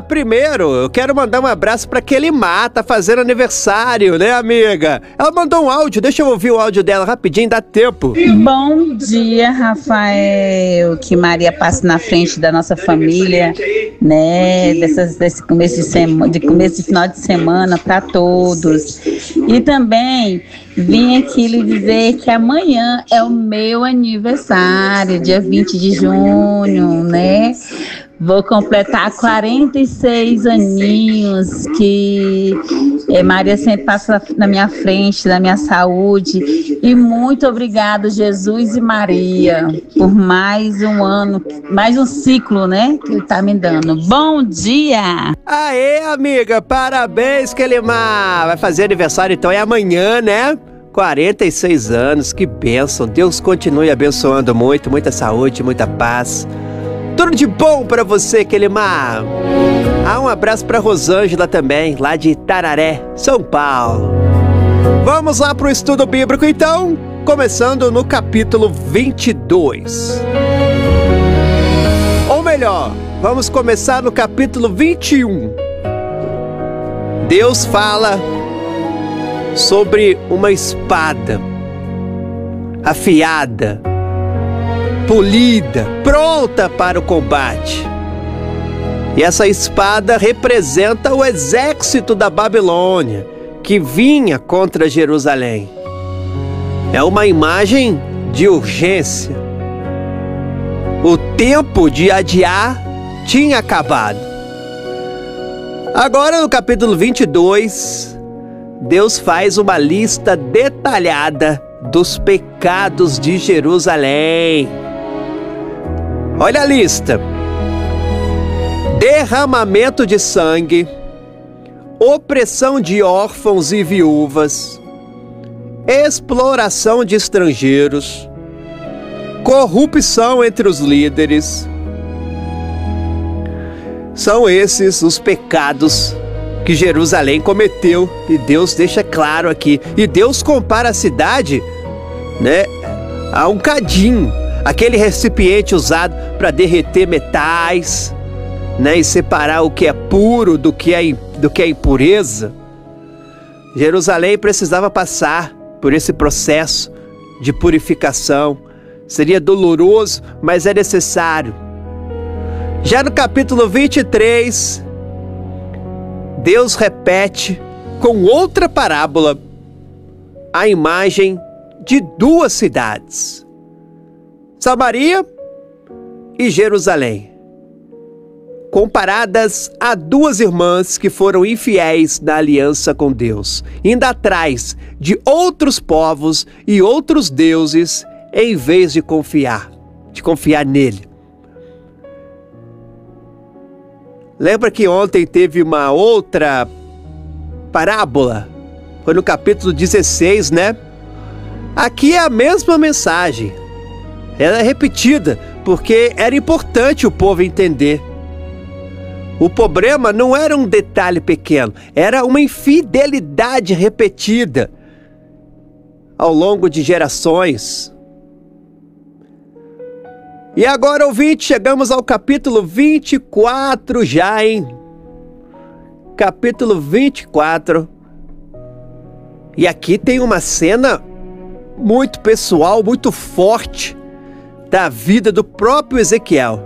primeiro eu quero mandar um abraço pra Kelimar, tá fazendo aniversário, né, amiga? Ela mandou um áudio, deixa eu ouvir o áudio dela rapidinho, dá tempo. Bom dia, Rafael, que Maria passe na frente da nossa família, né, desse começo de final de semana para todos. E também vim aqui lhe dizer que amanhã é o meu aniversário, dia 20 de junho, né? Vou completar 46 aninhos, que Maria sempre passa na minha frente, na minha saúde. E muito obrigado, Jesus e Maria, por mais um ano, mais um ciclo, né, que ele tá me dando. Bom dia! Aê, amiga, parabéns, Kelimar! Vai fazer aniversário então, é amanhã, né? 46 anos, que bênção. Deus continue abençoando muito, muita saúde, muita paz. Tudo de bom pra você, Kelimar. Um abraço pra Rosângela também, lá de Itararé, São Paulo. Vamos lá pro estudo bíblico então, começando no capítulo 22. Ou melhor, vamos começar no capítulo 21. Deus fala sobre uma espada afiada, polida, pronta para o combate. E essa espada representa o exército da Babilônia que vinha contra Jerusalém. É uma imagem de urgência. O tempo de adiar tinha acabado. Agora, no capítulo 22, Deus faz uma lista detalhada dos pecados de Jerusalém. Olha a lista: derramamento de sangue, opressão de órfãos e viúvas, exploração de estrangeiros, corrupção entre os líderes. São esses os pecados que Jerusalém cometeu, e Deus deixa claro aqui. E Deus compara a cidade, né, a um cadinho, aquele recipiente usado para derreter metais, né, e separar o que é puro do que é impureza. Jerusalém precisava passar por esse processo de purificação. Seria doloroso, mas é necessário. Já no capítulo 23, Deus repete com outra parábola a imagem de duas cidades, Samaria e Jerusalém, comparadas a duas irmãs que foram infiéis na aliança com Deus, indo atrás de outros povos e outros deuses em vez de confiar nele. Lembra que ontem teve uma outra parábola? Foi no capítulo 16, né? Aqui é a mesma mensagem. Ela é repetida porque era importante o povo entender. O problema não era um detalhe pequeno, era uma infidelidade repetida ao longo de gerações. E agora, ouvinte, chegamos ao capítulo 24 já, hein? Capítulo 24. E aqui tem uma cena muito pessoal, muito forte da vida do próprio Ezequiel.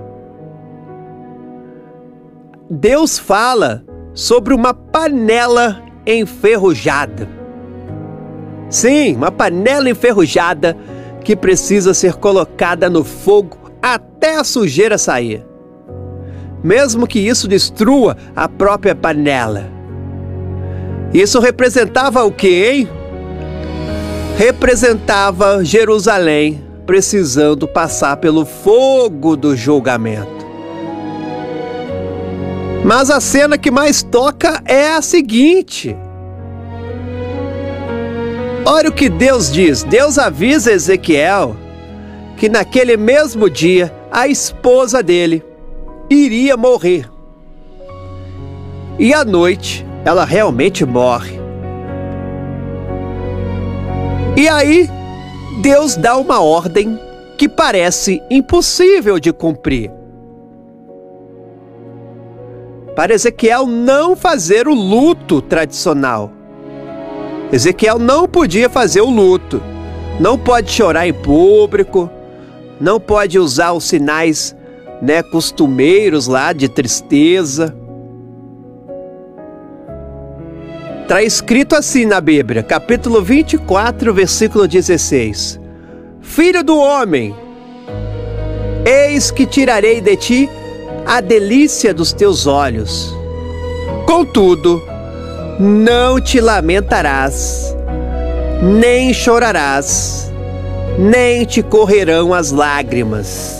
Deus fala sobre uma panela enferrujada. Sim, uma panela enferrujada que precisa ser colocada no fogo até a sujeira sair, mesmo que isso destrua a própria panela. Isso representava o quê, hein? Representava Jerusalém precisando passar pelo fogo do julgamento. Mas a cena que mais toca é a seguinte. Olha o que Deus diz. Deus avisa Ezequiel que naquele mesmo dia a esposa dele iria morrer. E à noite ela realmente morre. E aí Deus dá uma ordem que parece impossível de cumprir. para Ezequiel não fazer o luto tradicional. Ezequiel não podia fazer o luto, não pode chorar em público, não pode usar os sinais, né, costumeiros lá de tristeza. Está escrito assim na Bíblia, capítulo 24, versículo 16. Filho do homem, eis que tirarei de ti a delícia dos teus olhos. Contudo, não te lamentarás, nem chorarás, nem te correrão as lágrimas.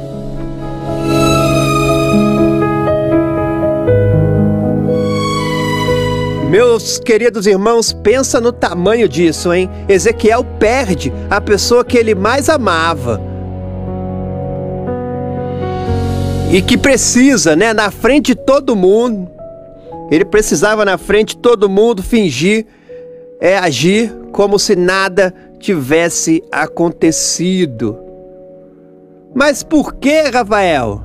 Meus queridos irmãos, pensa no tamanho disso, hein? Ezequiel perde a pessoa que ele mais amava. E que precisa, né? Na frente de todo mundo. Ele precisava na frente de todo mundo fingir, agir como se nada tivesse acontecido. Mas por que, Rafael?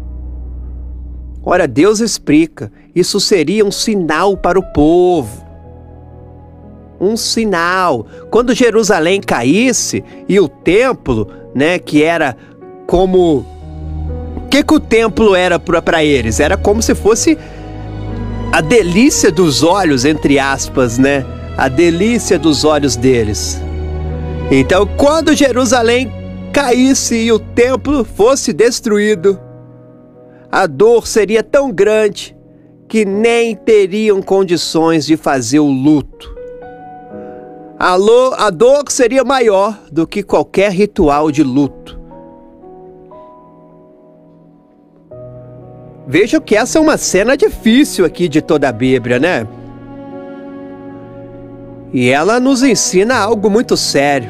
Ora, Deus explica, isso seria um sinal para o povo. Um sinal. Quando Jerusalém caísse e o templo, né, que era como... O que o templo era para eles? Era como se fosse a delícia dos olhos, entre aspas, né? A delícia dos olhos deles. Então, quando Jerusalém caísse e o templo fosse destruído, a dor seria tão grande que nem teriam condições de fazer o luto. A dor seria maior do que qualquer ritual de luto. Vejam que essa é uma cena difícil aqui de toda a Bíblia, né? E ela nos ensina algo muito sério.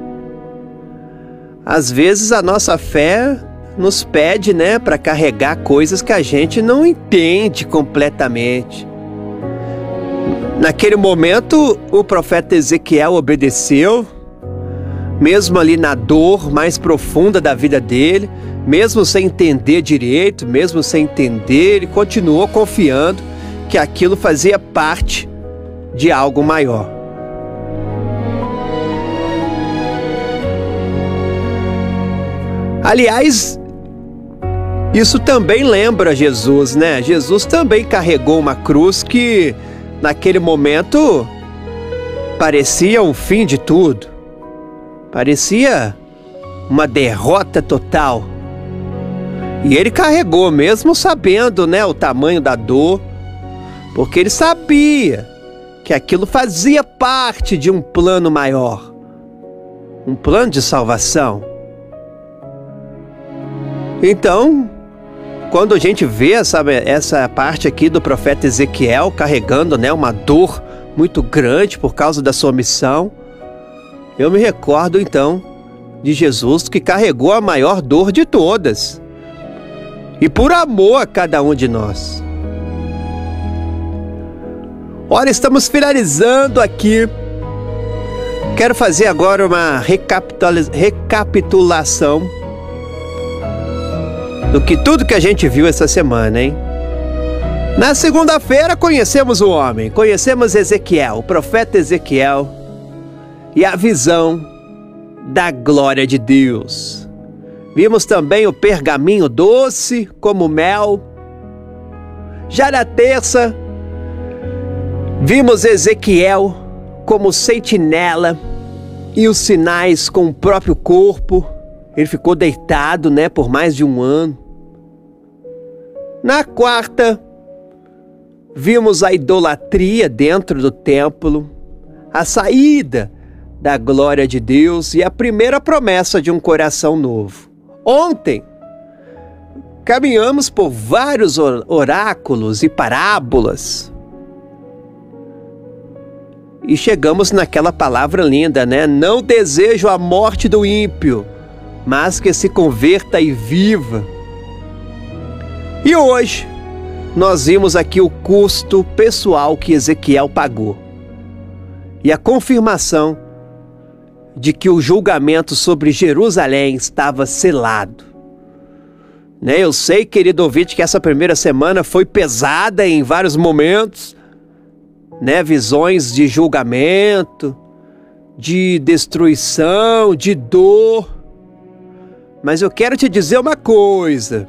Às vezes a nossa fé nos pede, né, para carregar coisas que a gente não entende completamente. Naquele momento, o profeta Ezequiel obedeceu, mesmo ali na dor mais profunda da vida dele, mesmo sem entender direito, mesmo sem entender, ele continuou confiando que aquilo fazia parte de algo maior. Aliás, isso também lembra Jesus, né? Jesus também carregou uma cruz que, naquele momento, parecia o fim de tudo. Parecia uma derrota total. E ele carregou, mesmo sabendo, né, o tamanho da dor, porque ele sabia que aquilo fazia parte de um plano maior, um plano de salvação. Então, quando a gente vê essa parte aqui do profeta Ezequiel carregando, né, uma dor muito grande por causa da sua missão, eu me recordo então de Jesus que carregou a maior dor de todas. E por amor a cada um de nós. Olha, estamos finalizando aqui. Quero fazer agora uma recapitulação do que tudo que a gente viu essa semana, hein? Na segunda-feira conhecemos o homem, conhecemos Ezequiel, o profeta Ezequiel, e a visão da glória de Deus. Vimos também o pergaminho doce como mel. Já na terça, vimos Ezequiel como sentinela e os sinais com o próprio corpo. Ele ficou deitado, né, por mais de um ano. Na quarta, vimos a idolatria dentro do templo, a saída da glória de Deus e a primeira promessa de um coração novo. Ontem, caminhamos por vários oráculos e parábolas e chegamos naquela palavra linda, né? Não desejo a morte do ímpio, mas que se converta e viva. E hoje, nós vimos aqui o custo pessoal que Ezequiel pagou e a confirmação de que o julgamento sobre Jerusalém estava selado. né? Eu sei, querido ouvinte, que essa primeira semana foi pesada em vários momentos, né? Visões de julgamento, de destruição, de dor. Mas eu quero te dizer uma coisa,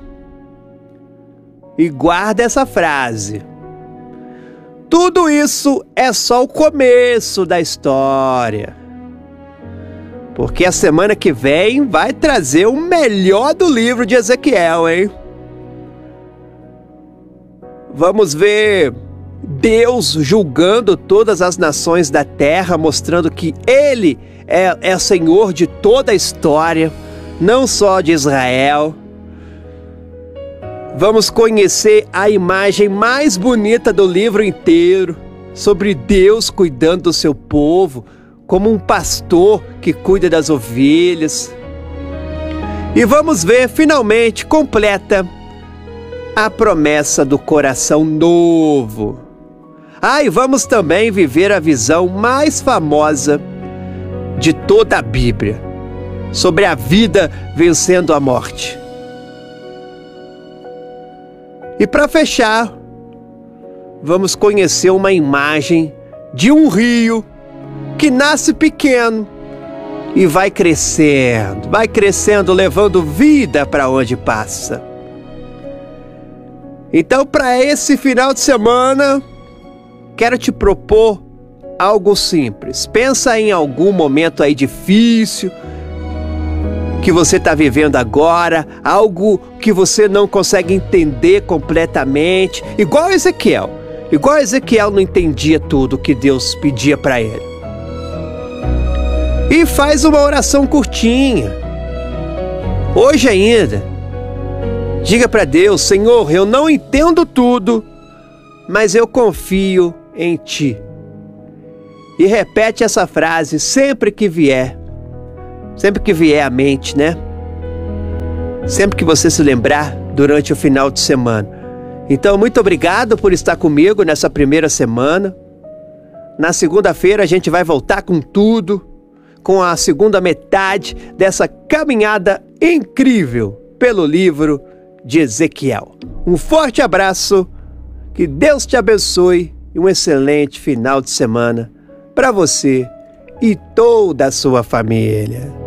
e guarda essa frase: tudo isso é só o começo da história. Porque a semana que vem vai trazer o melhor do livro de Ezequiel, hein? Vamos ver Deus julgando todas as nações da terra, mostrando que Ele é Senhor de toda a história, não só de Israel. Vamos conhecer a imagem mais bonita do livro inteiro, sobre Deus cuidando do seu povo, como um pastor que cuida das ovelhas. E vamos ver, finalmente, completa a promessa do coração novo. E vamos também viver a visão mais famosa de toda a Bíblia, sobre a vida vencendo a morte. E para fechar, vamos conhecer uma imagem de um rio que nasce pequeno e vai crescendo, levando vida para onde passa. Então, para esse final de semana, quero te propor algo simples. Pensa em algum momento aí difícil que você está vivendo agora, algo que você não consegue entender completamente, igual Ezequiel. Igual Ezequiel não entendia tudo que Deus pedia para ele. E faz uma oração curtinha. Hoje ainda, diga para Deus: Senhor, eu não entendo tudo, mas eu confio em Ti. E repete essa frase sempre que vier à mente, né? Sempre que você se lembrar durante o final de semana. Então, muito obrigado por estar comigo nessa primeira semana. Na segunda-feira a gente vai voltar com tudo, com a segunda metade dessa caminhada incrível pelo livro de Ezequiel. Um forte abraço, que Deus te abençoe e um excelente final de semana para você e toda a sua família.